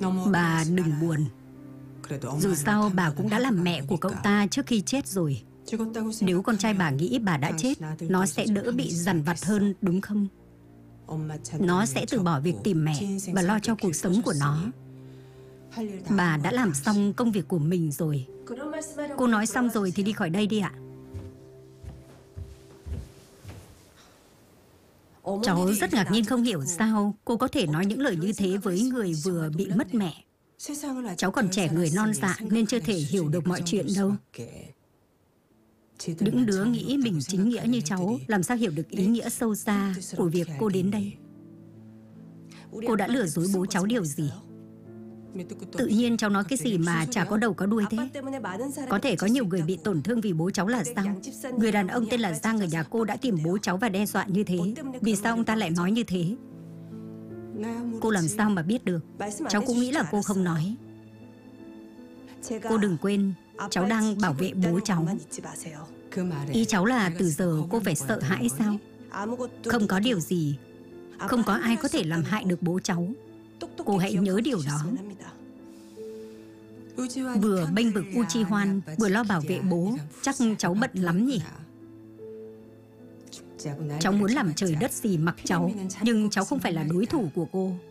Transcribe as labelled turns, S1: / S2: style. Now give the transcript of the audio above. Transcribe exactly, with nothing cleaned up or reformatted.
S1: Bà đừng buồn. Dù sao bà cũng đã làm mẹ của cậu ta trước khi chết rồi. Nếu con trai bà nghĩ bà đã chết, nó sẽ đỡ bị dằn vặt hơn, đúng không? Nó sẽ từ bỏ việc tìm mẹ và lo cho cuộc sống của nó. Bà đã làm xong công việc của mình rồi. Cô nói xong rồi thì đi khỏi đây đi ạ. Cháu rất ngạc nhiên không hiểu sao cô có thể nói những lời như thế với người vừa bị mất mẹ. Cháu còn trẻ người non dạ nên chưa thể hiểu được mọi chuyện đâu. Những đứa nghĩ mình chính nghĩa như cháu làm sao hiểu được ý nghĩa sâu xa của việc cô đến đây. Cô đã lừa dối bố cháu điều gì? Tự nhiên cháu nói cái gì mà chả có đầu có đuôi thế? Có thể có nhiều người bị tổn thương vì bố cháu là sao? Người đàn ông tên là Giang ở nhà cô đã tìm bố cháu và đe dọa như thế. Vì sao ông ta lại nói như thế? Cô làm sao mà biết được? Cháu cũng nghĩ là cô không nói. Cô đừng quên, cháu đang bảo vệ bố cháu. Ý cháu là từ giờ cô phải sợ hãi sao? Không có điều gì, không có ai có thể làm hại được bố cháu. Cô hãy nhớ điều đó. Vừa bênh vực U Chi Hoan, vừa lo bảo vệ bố, chắc cháu bận lắm nhỉ? Cháu muốn làm trời đất gì mặc cháu, nhưng cháu không phải là đối thủ của cô.